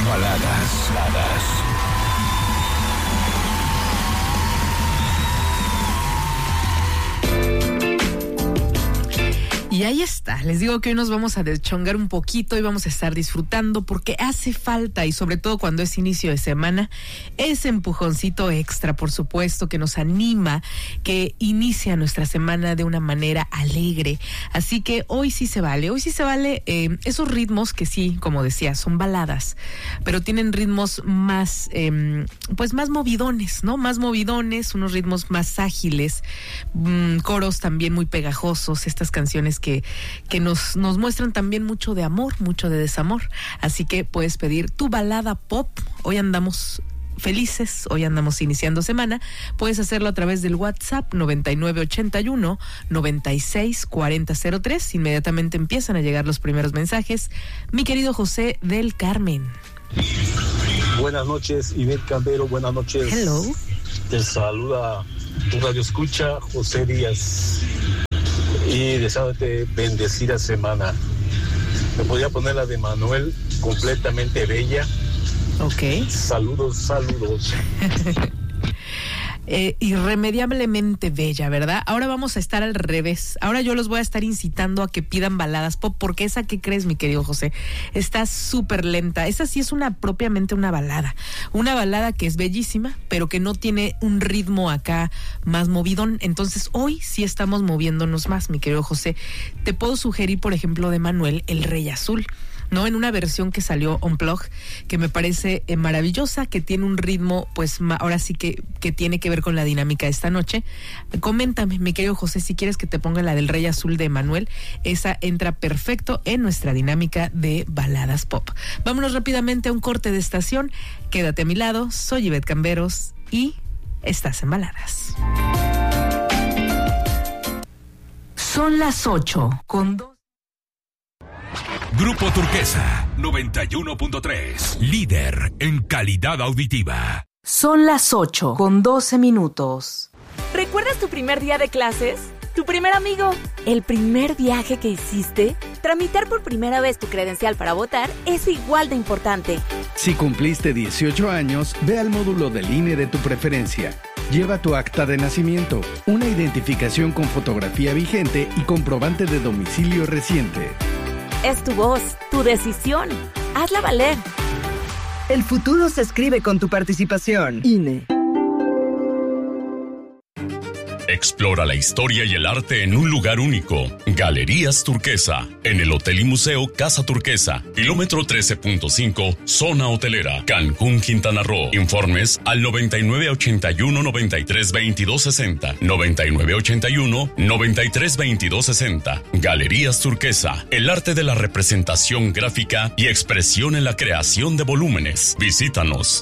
Baladas. Y ahí está, les digo que hoy nos vamos a deschongar un poquito y vamos a estar disfrutando porque hace falta, y sobre todo cuando es inicio de semana, ese empujoncito extra, por supuesto, que nos anima, que inicia nuestra semana de una manera alegre. Así que hoy sí se vale esos ritmos que sí, como decía, son baladas, pero tienen ritmos más, pues más movidones, ¿no? Más movidones, unos ritmos más ágiles, coros también muy pegajosos, estas canciones que nos muestran también mucho de amor, mucho de desamor. Así que puedes pedir tu balada pop. Hoy andamos felices, hoy andamos iniciando semana. Puedes hacerlo a través del WhatsApp 9981-964003. Inmediatamente empiezan a llegar los primeros mensajes. Mi querido José del Carmen. Buenas noches, Ivette Cambero, buenas noches. Hello. Te saluda tu radio escucha, José Díaz. Y deseándote bendecida semana. Me podría poner la de Manuel, completamente bella. Ok. Saludos. Irremediablemente bella, ¿verdad? Ahora vamos a estar al revés. Ahora yo los voy a estar incitando a que pidan baladas pop, porque esa, ¿qué crees, mi querido José? Está súper lenta. Esa sí es propiamente una balada. Una balada que es bellísima, pero que no tiene un ritmo acá más movidón. Entonces, hoy sí estamos moviéndonos más, mi querido José. Te puedo sugerir, por ejemplo, de Manuel, El Rey Azul, ¿no? En una versión que salió Unplugged, que me parece maravillosa, que tiene un ritmo, pues ahora sí que tiene que ver con la dinámica de esta noche. Coméntame, mi querido José, si quieres que te ponga la del Rey Azul de Manuel. Esa entra perfecto en nuestra dinámica de baladas pop. Vámonos rápidamente a un corte de estación. Quédate a mi lado, soy Ivette Camberos y estás en Baladas. Son las 8:02. Grupo Turquesa 91.3, líder en calidad auditiva. Son las 8:12. ¿Recuerdas tu primer día de clases? ¿Tu primer amigo? ¿El primer viaje que hiciste? Tramitar por primera vez tu credencial para votar es igual de importante. Si cumpliste 18 años, ve al módulo del INE de tu preferencia. Lleva tu acta de nacimiento, una identificación con fotografía vigente y comprobante de domicilio reciente. Es tu voz, tu decisión. Hazla valer. El futuro se escribe con tu participación. INE. Explora la historia y el arte en un lugar único. Galerías Turquesa, en el Hotel y Museo Casa Turquesa, kilómetro 13.5, zona hotelera, Cancún, Quintana Roo. Informes al 9981-932260, 9981-932260. Galerías Turquesa, el arte de la representación gráfica y expresión en la creación de volúmenes. Visítanos.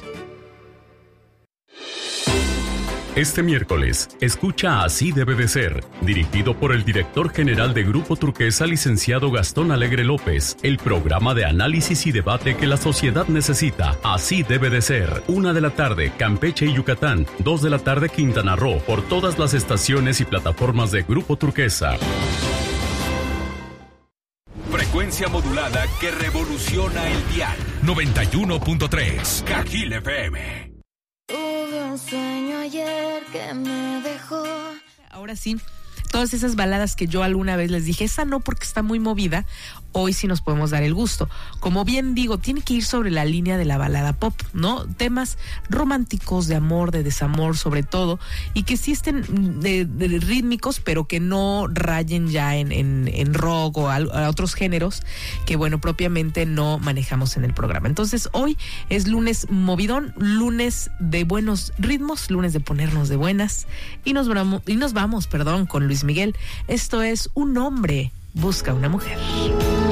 Este miércoles, escucha Así debe de ser, dirigido por el director general de Grupo Turquesa, licenciado Gastón Alegre López, el programa de análisis y debate que la sociedad necesita. Así debe de ser. 1:00 p.m, Campeche y Yucatán, 2:00 p.m, Quintana Roo, por todas las estaciones y plataformas de Grupo Turquesa. Frecuencia modulada que revoluciona el dial. 91.3, Cajil FM. Tuve un sueño ayer que me dejó. Ahora sí, todas esas baladas que yo alguna vez les dije, esa no porque está muy movida, hoy sí nos podemos dar el gusto. Como bien digo, tiene que ir sobre la línea de la balada pop, ¿no? Temas románticos, de amor, de desamor sobre todo, y que sí estén de rítmicos, pero que no rayen ya en rock o a otros géneros que, bueno, propiamente no manejamos en el programa. Entonces, hoy es lunes movidón, lunes de buenos ritmos, lunes de ponernos de buenas, y nos vamos con Luis Miguel. Esto es Un hombre busca una mujer.